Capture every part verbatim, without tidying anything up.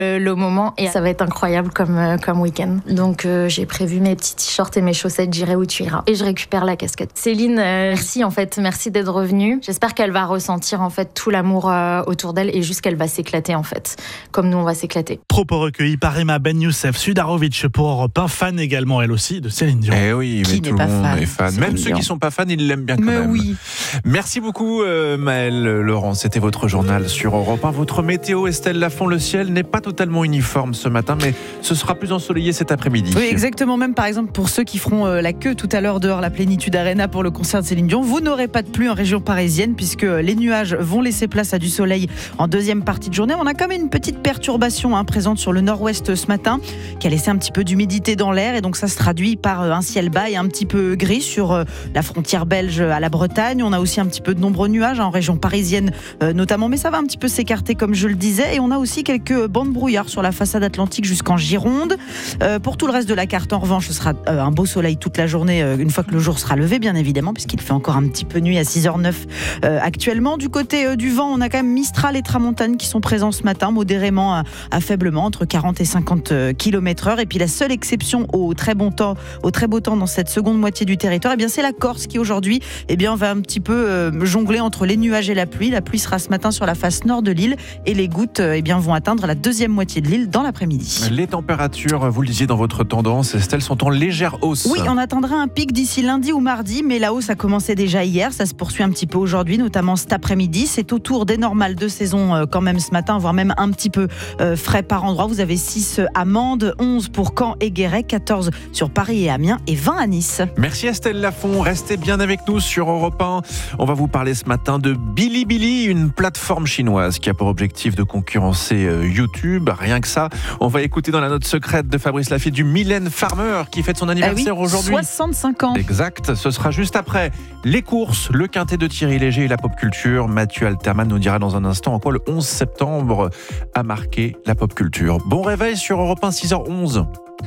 euh, le moment et ça va être incroyable comme, euh, comme week-end. Donc euh, j'ai prévu mes petits t-shirts et mes chaussettes, j'irai où tu iras. Et je récupère la casquette. Céline, euh, merci en fait, merci d'être revenue. J'espère qu'elle va ressentir en fait tout l'amour euh, autour d'elle et juste qu'elle va s'éclater en fait, comme nous on va s'éclater. Propos recueillis par Emma Ben Youssef Sudarovic pour Europe un, fan également elle aussi de Céline Dion. Eh oui, Qui mais n'est tout pas le monde fan est fan. Céline Même ceux Dion. qui sont pas fans, ils l'aiment bien quand Mais même. oui. Merci beaucoup euh, Maëlle Laurent, c'était votre journal sur Europe un. Votre météo, Estelle Lafont, le ciel n'est pas totalement uniforme ce matin, mais ce sera plus ensoleillé cet après-midi. Oui, exactement. Même par exemple pour ceux qui feront euh, la queue tout à l'heure dehors la Plénitude Arena pour le concert de Céline Dion, vous n'aurez pas de pluie en région parisienne puisque les nuages vont laisser place à du soleil en deuxième partie de journée. On a quand même une petite perturbation hein, présente sur le nord-ouest ce matin qui a laissé un petit peu d'humidité dans l'air et donc ça se traduit par un ciel bas et un petit peu gris sur la frontière belge à la Bretagne. On a aussi un petit peu de nombreux nuages en région parisienne euh, notamment, mais ça va un petit peu s'écarter comme je le disais et on a aussi quelques bancs de brouillard sur la façade atlantique jusqu'en Gironde. Euh, pour tout le reste de la carte en revanche ce sera euh, un beau soleil toute la journée euh, une fois que le jour sera levé bien évidemment puisqu'il fait encore un petit peu nuit à six heures neuf euh, actuellement. Du côté euh, du vent on a quand même Mistral et Tramontane qui sont présents ce matin modérément à, à faiblement entre quarante et cinquante kilomètres heure et puis la seule exception au très bon temps au très beau temps dans cette seconde moitié du territoire, eh bien c'est la Corse qui aujourd'hui eh bien, va un petit peu euh, jongler entre les nuages et la pluie. La pluie sera ce matin sur la face nord de l'île et les gouttes euh, eh bien, vont atteindre la deuxième moitié de l'île dans l'après-midi. Les températures, vous le disiez dans votre tendance, Estelle, sont en légère hausse. Oui, on atteindra un pic d'ici lundi ou mardi, mais la hausse a commencé déjà hier. Ça se poursuit un petit peu aujourd'hui, notamment cet après-midi. C'est autour des normales de saison euh, quand même ce matin, voire même un petit peu euh, frais par endroit. Vous avez six à Mende, onze pour Caen et Guéret, quatorze sur Paris et Amiens et vingt à Nice. Merci Estelle Lafont, restez bien avec nous sur Europe un. On va vous parler ce matin de Bilibili, une plateforme chinoise qui a pour objectif de concurrencer YouTube. Rien que ça, on va écouter dans la note secrète de Fabrice Lafitte du Mylène Farmer qui fête son anniversaire ah oui, aujourd'hui. soixante-cinq ans. Exact, ce sera juste après les courses, le quintet de Thierry Léger et la pop culture. Mathieu Alterman nous dira dans un instant en quoi le onze septembre a marqué la pop culture. Bon réveil sur Europe un, six heures onze.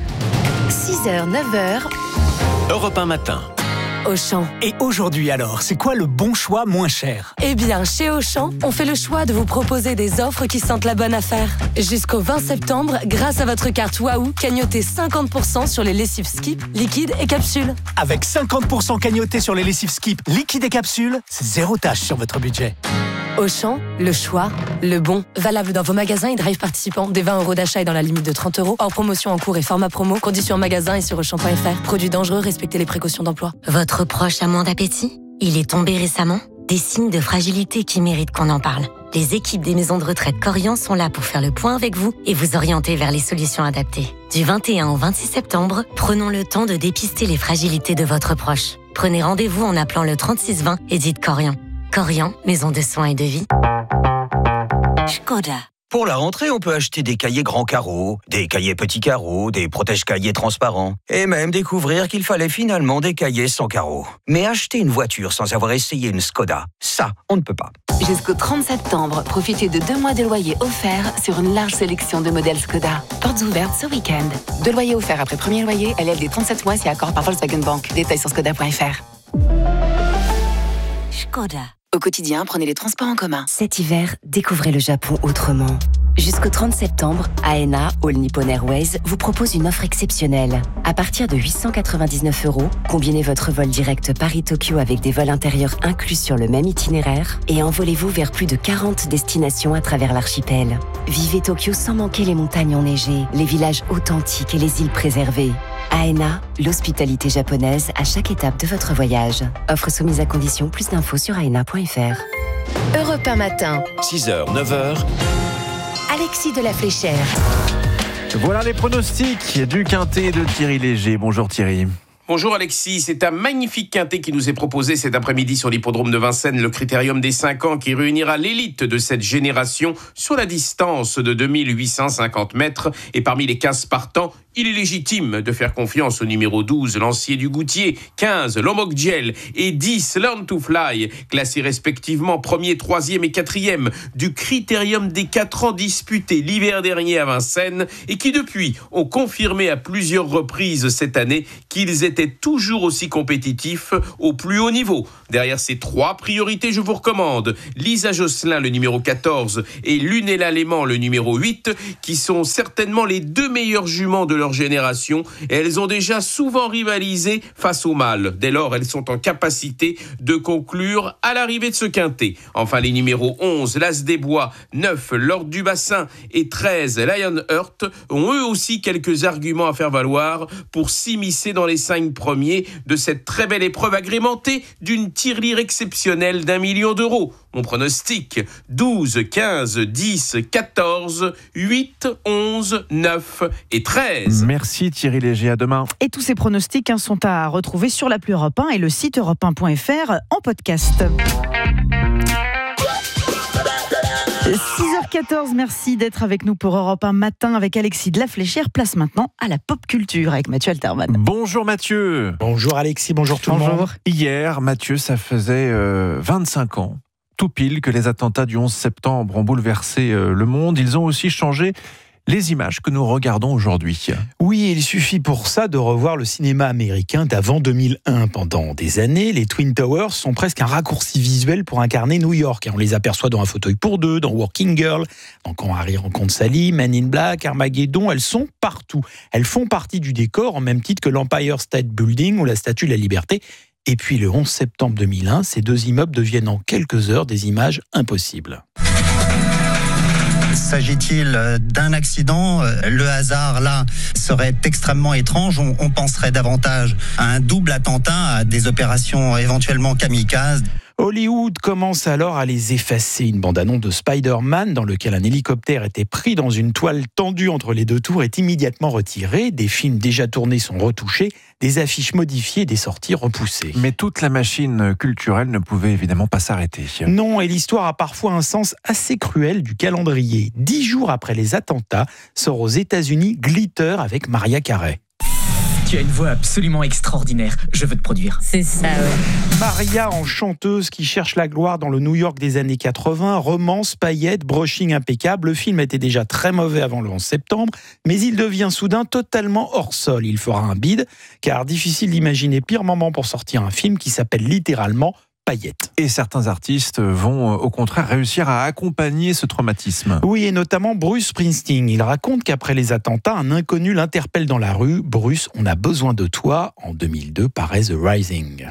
six heures, neuf heures. Europe un matin. Auchan. Et aujourd'hui alors, c'est quoi le bon choix moins cher ? Eh bien, chez Auchan, on fait le choix de vous proposer des offres qui sentent la bonne affaire. Jusqu'au vingt septembre, grâce à votre carte Waouh, cagnotez cinquante pour cent sur les lessives Skip, liquides et capsules. Avec cinquante pour cent cagnotés sur les lessives Skip, liquides et capsules, c'est zéro tâche sur votre budget. Auchan, le choix, le bon. Valable dans vos magasins et drive participants. Des vingt euros d'achat et dans la limite de trente euros. Hors promotion en cours et format promo. Conditions en magasin et sur auchan point f r. Produits dangereux, respectez les précautions d'emploi. Votre proche a moins d'appétit ? Il est tombé récemment ? Des signes de fragilité qui méritent qu'on en parle. Les équipes des maisons de retraite Corian sont là pour faire le point avec vous et vous orienter vers les solutions adaptées. Du vingt et un au vingt-six septembre, prenons le temps de dépister les fragilités de votre proche. Prenez rendez-vous en appelant le trente-six vingt et dites Corian. Corian, maison de soins et de vie. Škoda. Pour la rentrée, on peut acheter des cahiers grands carreaux, des cahiers petits carreaux, des protège-cahiers transparents, et même découvrir qu'il fallait finalement des cahiers sans carreaux. Mais acheter une voiture sans avoir essayé une Škoda, ça, on ne peut pas. Jusqu'au trente septembre, profitez de deux mois de loyer offerts sur une large sélection de modèles Škoda. Portes ouvertes ce week-end. Deux loyers offerts après premier loyer, L L D trente-sept mois si accord par Volkswagen Bank. Détails sur škoda point f r. Škoda. Au quotidien, prenez les transports en commun. Cet hiver, découvrez le Japon autrement. Jusqu'au trente septembre, A N A, All Nippon Airways, vous propose une offre exceptionnelle. À partir de huit cent quatre-vingt-dix-neuf euros, combinez votre vol direct Paris-Tokyo avec des vols intérieurs inclus sur le même itinéraire et envolez-vous vers plus de quarante destinations à travers l'archipel. Vivez Tokyo sans manquer les montagnes enneigées, les villages authentiques et les îles préservées. A N A, l'hospitalité japonaise à chaque étape de votre voyage. Offre soumise à condition, plus d'infos sur A N A point F R. Europe un matin. six heures, neuf heures. Alexis de la Fléchère. Voilà les pronostics du quintet de Thierry Léger. Bonjour Thierry. Bonjour Alexis, c'est un magnifique quintet qui nous est proposé cet après-midi sur l'hippodrome de Vincennes, le critérium des cinq ans qui réunira l'élite de cette génération sur la distance de deux mille huit cent cinquante mètres. Et parmi les quinze partants, il est légitime de faire confiance au numéro douze, Lancier du Goutier, quinze, Lomokdjel et dix, Learn to Fly, classés respectivement premier, troisième et quatrième du critérium des quatre ans disputés l'hiver dernier à Vincennes et qui depuis ont confirmé à plusieurs reprises cette année qu'ils étaient étaient toujours aussi compétitifs au plus haut niveau. Derrière ces trois priorités, je vous recommande Lisa Josselin, le numéro quatorze, et Lunella Léman, le numéro huit, qui sont certainement les deux meilleures juments de leur génération, et elles ont déjà souvent rivalisé face au mâle. Dès lors, elles sont en capacité de conclure à l'arrivée de ce quintet. Enfin, les numéros onze, l'As des Bois, neuf, l'Ordre du Bassin et treize, Lionheart, ont eux aussi quelques arguments à faire valoir pour s'immiscer dans les cinq premiers de cette très belle épreuve agrémentée d'une tirelire exceptionnelle d'un million d'euros. Mon pronostic, douze, quinze, dix, quatorze, huit, onze, neuf et treize. Merci Thierry Léger, à demain. Et tous ces pronostics hein, sont à retrouver sur l'appli Europe un et le site europe un point f r en podcast. six heures quatorze, merci d'être avec nous pour Europe un matin avec Alexis de la Fléchère. Place maintenant à la pop culture avec Mathieu Alterman. Bonjour Mathieu. Bonjour Alexis, bonjour tout bonjour. le monde. Hier, Mathieu, ça faisait euh, vingt-cinq ans, tout pile, que les attentats du onze septembre ont bouleversé euh, le monde. Ils ont aussi changé les images que nous regardons aujourd'hui. Oui, il suffit pour ça de revoir le cinéma américain d'avant deux mille un. Pendant des années, les Twin Towers sont presque un raccourci visuel pour incarner New York. On les aperçoit dans Un fauteuil pour deux, dans Working Girl, dans Quand Harry rencontre Sally, Men in Black, Armageddon. Elles sont partout. Elles font partie du décor, en même titre que l'Empire State Building ou la Statue de la Liberté. Et puis le onze septembre deux mille un, ces deux immeubles deviennent en quelques heures des images impossibles. S'agit-il d'un accident ? Le hasard, là, serait extrêmement étrange. On, on penserait davantage à un double attentat, à des opérations éventuellement kamikazes. Hollywood commence alors à les effacer. Une bande-annonce de Spider-Man dans lequel un hélicoptère était pris dans une toile tendue entre les deux tours est immédiatement retirée. Des films déjà tournés sont retouchés, des affiches modifiées, des sorties repoussées. Mais toute la machine culturelle ne pouvait évidemment pas s'arrêter. Non, et l'histoire a parfois un sens assez cruel du calendrier. Dix jours après les attentats, sort aux États-Unis Glitter avec Mariah Carey. Tu as une voix absolument extraordinaire. Je veux te produire. C'est ça, ouais. Maria en chanteuse qui cherche la gloire dans le New York des années quatre-vingts, romance, paillettes, brushing impeccable. Le film était déjà très mauvais avant le onze septembre, mais il devient soudain totalement hors sol. Il fera un bide, car difficile d'imaginer pire moment pour sortir un film qui s'appelle littéralement paillettes. Et certains artistes vont au contraire réussir à accompagner ce traumatisme. Oui, et notamment Bruce Springsteen. Il raconte qu'après les attentats, un inconnu l'interpelle dans la rue. Bruce, on a besoin de toi. En deux mille deux paraît The Rising.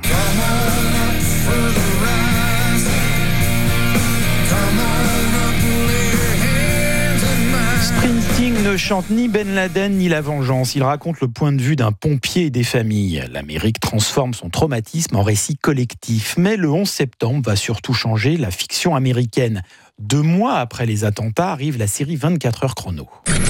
Springsteen ne chante ni Ben Laden ni la vengeance. Il raconte le point de vue d'un pompier et des familles. L'Amérique transforme son traumatisme en récit collectif. Mais le onze septembre va surtout changer la fiction américaine. Deux mois après les attentats arrive la série vingt-quatre heures chrono.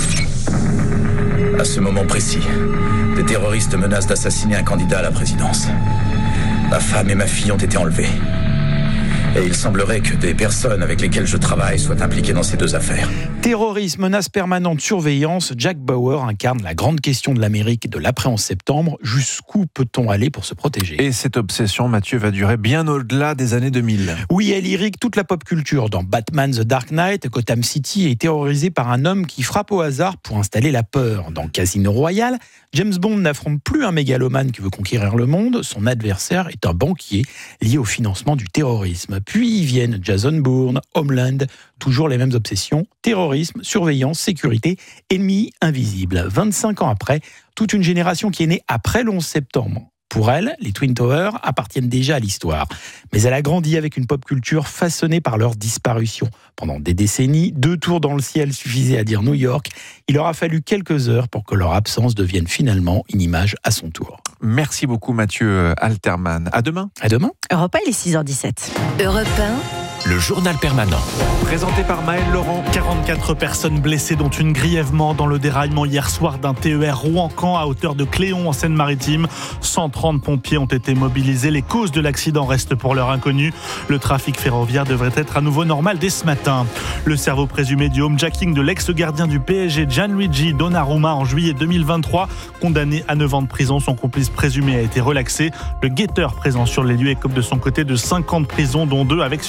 À ce moment précis, des terroristes menacent d'assassiner un candidat à la présidence. Ma femme et ma fille ont été enlevées. Et il semblerait que des personnes avec lesquelles je travaille soient impliquées dans ces deux affaires. Terrorisme, menace permanente, surveillance, Jack Bauer incarne la grande question de l'Amérique de l'après-onze septembre. Jusqu'où peut-on aller pour se protéger ? Et cette obsession, Mathieu, va durer bien au-delà des années deux mille. Oui, elle irrigue toute la pop culture. Dans Batman The Dark Knight, Gotham City est terrorisé par un homme qui frappe au hasard pour installer la peur. Dans Casino Royale, James Bond n'affronte plus un mégalomane qui veut conquérir le monde. Son adversaire est un banquier lié au financement du terrorisme. Puis y viennent Jason Bourne, Homeland, toujours les mêmes obsessions, terrorisme, surveillance, sécurité, ennemis invisibles. vingt-cinq ans après, toute une génération qui est née après le onze septembre. Pour elle, les Twin Towers appartiennent déjà à l'histoire. Mais elle a grandi avec une pop culture façonnée par leur disparition. Pendant des décennies, deux tours dans le ciel suffisaient à dire New York. Il aura fallu quelques heures pour que leur absence devienne finalement une image à son tour. Merci beaucoup Mathieu Alterman. À demain. À demain. Europe un, il est six heures dix-sept. Europe un. Le journal permanent. Présenté par Maël Laurent. quarante-quatre personnes blessées, dont une grièvement dans le déraillement hier soir d'un T E R Rouen-Caen à hauteur de Cléon en Seine-Maritime. cent trente pompiers ont été mobilisés. Les causes de l'accident restent pour l'heure inconnues. Le trafic ferroviaire devrait être à nouveau normal dès ce matin. Le cerveau présumé du homejacking de l'ex-gardien du P S G Gianluigi Donnarumma en juillet deux mille vingt-trois. Condamné à neuf ans de prison, son complice présumé a été relaxé. Le guetteur présent sur les lieux écope de son côté de cinq ans de prison, dont deux avec sursis.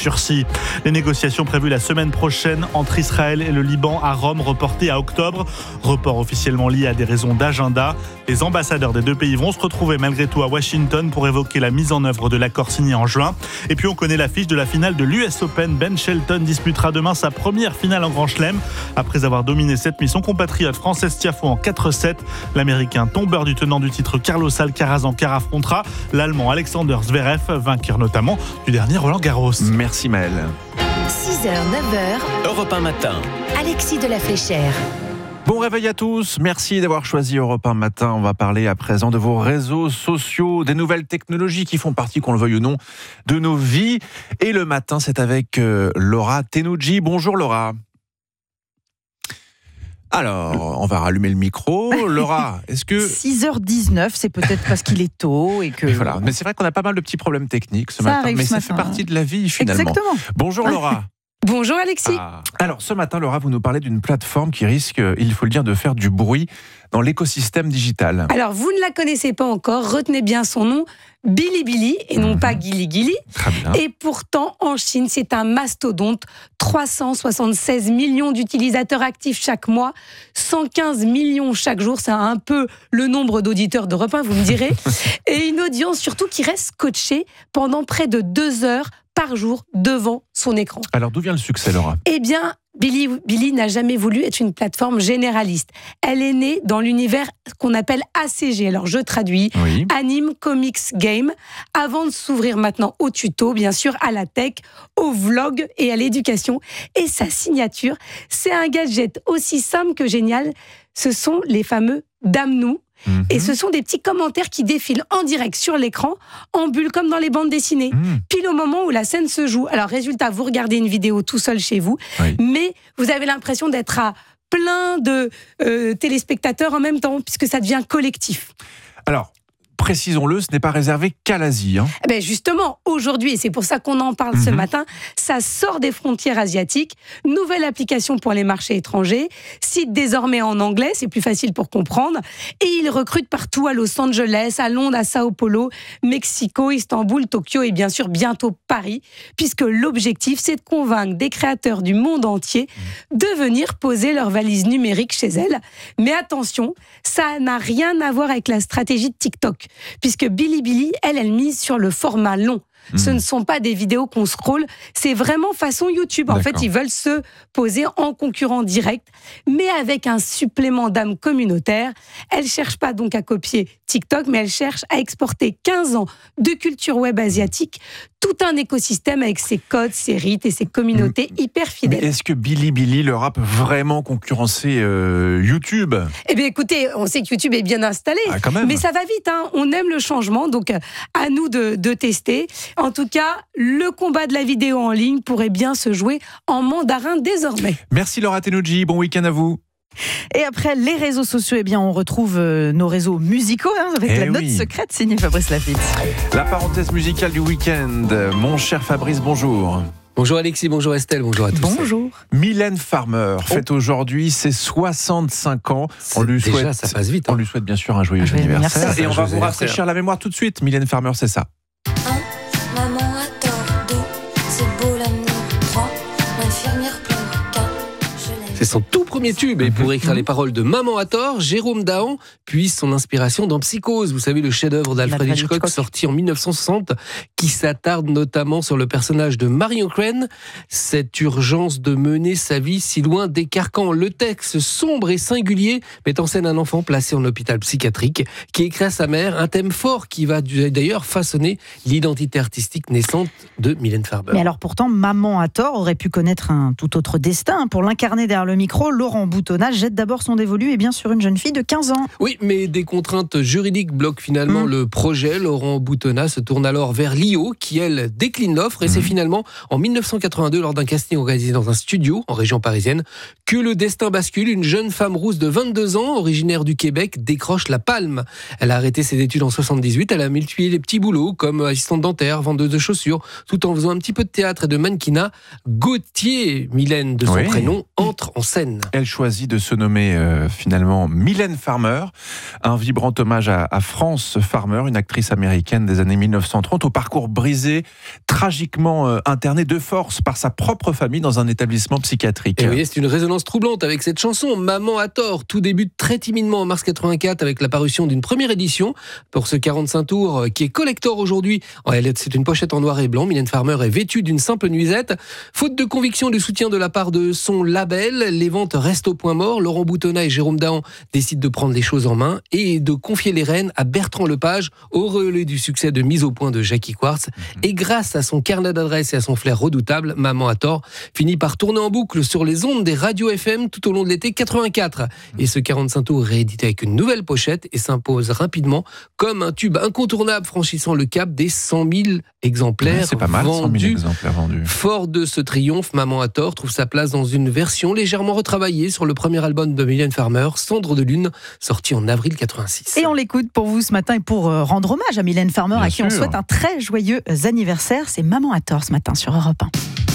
Turquie. Les négociations prévues la semaine prochaine entre Israël et le Liban à Rome, reportées à octobre. Report officiellement lié à des raisons d'agenda. Les ambassadeurs des deux pays vont se retrouver malgré tout à Washington pour évoquer la mise en œuvre de l'accord signé en juin. Et puis on connaît l'affiche de la finale de l'U S Open. Ben Shelton disputera demain sa première finale en Grand Chelem. Après avoir dominé cette nuit son compatriote Frances Tiafoe en quatre sept, l'Américain tombeur du tenant du titre Carlos Alcaraz en quart affrontera l'Allemand Alexander Zverev, vainqueur notamment du dernier Roland-Garros. Merci Maël. six heures, neuf heures, Europe un matin. Alexis de la Fléchère. Bon réveil à tous, merci d'avoir choisi Europe un matin. On va parler à présent de vos réseaux sociaux, des nouvelles technologies qui font partie, qu'on le veuille ou non, de nos vies. Et le matin, c'est avec euh, Laura Tenuji. Bonjour Laura. Alors, on va rallumer le micro. Laura, est-ce que... six heures dix-neuf, c'est peut-être parce qu'il est tôt et que... Et voilà. Mais c'est vrai qu'on a pas mal de petits problèmes techniques ce Ça matin, arrive mais ce ça matin, fait partie de la vie finalement. Exactement. Bonjour Laura. Bonjour Alexis. Ah. Alors ce matin, Laura, vous nous parlez d'une plateforme qui risque, il faut le dire, de faire du bruit dans l'écosystème digital. Alors vous ne la connaissez pas encore, retenez bien son nom, Bilibili et non mmh. pas Gili Gili. Très bien. Et pourtant en Chine, c'est un mastodonte, trois cent soixante-seize millions d'utilisateurs actifs chaque mois, cent quinze millions chaque jour, c'est un peu le nombre d'auditeurs d'Europe un, vous me direz, et une audience surtout qui reste scotchée pendant près de deux heures par jour devant son écran. Alors d'où vient le succès, Laura ? Eh bien, Billy, Billy n'a jamais voulu être une plateforme généraliste. Elle est née dans l'univers qu'on appelle A C G. Alors je traduis, oui. Anime, Comics, Game, avant de s'ouvrir maintenant au tuto, bien sûr, à la tech, au vlog et à l'éducation. Et sa signature, c'est un gadget aussi simple que génial. Ce sont les fameux Damnou. Mmh. Et ce sont des petits commentaires qui défilent en direct sur l'écran, en bulle comme dans les bandes dessinées, mmh. pile au moment où la scène se joue. Alors résultat, vous regardez une vidéo tout seul chez vous, oui. mais vous avez l'impression d'être à plein de euh, téléspectateurs en même temps, puisque ça devient collectif. Alors, précisons-le, ce n'est pas réservé qu'à l'Asie. Hein. Ben justement, aujourd'hui, et c'est pour ça qu'on en parle mmh. ce matin, ça sort des frontières asiatiques. Nouvelle application pour les marchés étrangers. Site désormais en anglais, c'est plus facile pour comprendre. Et ils recrutent partout à Los Angeles, à Londres, à Sao Paulo, Mexico, Istanbul, Tokyo et bien sûr bientôt Paris. Puisque l'objectif, c'est de convaincre des créateurs du monde entier mmh. de venir poser leur valise numérique chez elles. Mais attention, ça n'a rien à voir avec la stratégie de TikTok. Puisque Bilibili, elle, elle mise sur le format long. Mmh. Ce ne sont pas des vidéos qu'on scrolle, c'est vraiment façon YouTube. En fait, ils veulent se poser en concurrent direct, mais avec un supplément d'âme communautaire. Elle ne cherche pas donc à copier TikTok, mais elle cherche à exporter quinze ans de culture web asiatique, tout un écosystème avec ses codes, ses rites et ses communautés mmh. hyper fidèles. Mais est-ce que Bilibili, le rap, peut vraiment concurrencer euh, YouTube ? Eh bien écoutez, on sait que YouTube est bien installé, ah, quand même. mais ça va vite, hein. On aime le changement, donc à nous de, de tester. En tout cas, le combat de la vidéo en ligne pourrait bien se jouer en mandarin désormais. Merci Laura Tenuji, bon week-end à vous. Et après les réseaux sociaux, eh bien on retrouve euh, nos réseaux musicaux hein, avec eh la note oui. secrète signée Fabrice Lafitte. La parenthèse musicale du week-end. Mon cher Fabrice, bonjour. Bonjour Alexis, bonjour Estelle, bonjour à tous. Bonjour. Mylène Farmer oh. fête aujourd'hui ses soixante-cinq ans. On lui déjà, souhaite, ça passe vite. Hein. On lui souhaite bien sûr un joyeux un anniversaire. anniversaire. Et on va vous rafraîchir la mémoire tout de suite. Mylène Farmer, c'est ça. Un, maman a tort. Deux, c'est beau l'amour. Trois, l'infirmière pleure. Quatre, je l'aime. C'est son tout premier tube. Et pour écrire les paroles de Maman a tort, Jérôme Dahan puise son inspiration dans Psychose. Vous savez, le chef-d'œuvre d'Alfred Hitchcock, Hitchcock, sorti en mille neuf cent soixante, qui s'attarde notamment sur le personnage de Marion Crane. Cette urgence de mener sa vie si loin des carcans. Le texte sombre et singulier met en scène un enfant placé en hôpital psychiatrique qui écrit à sa mère un thème fort qui va d'ailleurs façonner l'identité artistique naissante de Mylène Farmer. Mais alors pourtant, Maman a tort aurait pu connaître un tout autre destin. Pour l'incarner derrière le micro, Laurent Boutonnat jette d'abord son dévolu et bien sur une jeune fille de quinze ans. Oui, mais des contraintes juridiques bloquent finalement mmh. le projet. Laurent Boutonnat se tourne alors vers l'I O qui, elle, décline l'offre. Et mmh. c'est finalement en mille neuf cent quatre-vingt-deux, lors d'un casting organisé dans un studio en région parisienne, que le destin bascule. Une jeune femme rousse de vingt-deux ans, originaire du Québec, décroche la palme. Elle a arrêté ses études en soixante-dix-huit. Elle a multiplié les petits boulots comme assistante dentaire, vendeuse de chaussures, tout en faisant un petit peu de théâtre et de mannequinat. Gauthier, Mylène de son oui. prénom, entre en scène. Elle choisit de se nommer euh, finalement Mylène Farmer, un vibrant hommage à, à France Farmer, une actrice américaine des années mille neuf cent trente, au parcours brisé, tragiquement euh, internée de force par sa propre famille dans un établissement psychiatrique. Et oui, c'est une résonance troublante avec cette chanson, Maman a tort. Tout débute très timidement en mars quatre-vingt-quatre avec la parution d'une première édition pour ce quarante-cinq tours qui est collector aujourd'hui. C'est une pochette en noir et blanc. Mylène Farmer est vêtue d'une simple nuisette. Faute de conviction et de soutien de la part de son label, les ventes restent au point mort. Laurent Boutonnat et Jérôme Dahan décident de prendre les choses en main et de confier les rênes à Bertrand Lepage, au relais du succès de Mise au point de Jackie Quartz. Et grâce à son carnet d'adresses et à son flair redoutable, Maman a tort finit par tourner en boucle sur les ondes des radios F M tout au long de l'été quatre-vingt-quatre. Et ce quarante-cinq tours est réédité avec une nouvelle pochette et s'impose rapidement comme un tube incontournable franchissant le cap des cent mille exemplaires ouais, c'est pas mal, vendus. cent mille exemplaires vendus. Fort de ce triomphe, Maman a tort trouve sa place dans une version légèrement retravaillée sur le premier album de Mylène Farmer, Cendre de lune, sorti en avril quatre-vingt-six. Et on l'écoute pour vous ce matin et pour rendre hommage à Mylène Farmer, Bien à qui sûr. on souhaite un très joyeux anniversaire. C'est Maman a tort ce matin sur Europe un.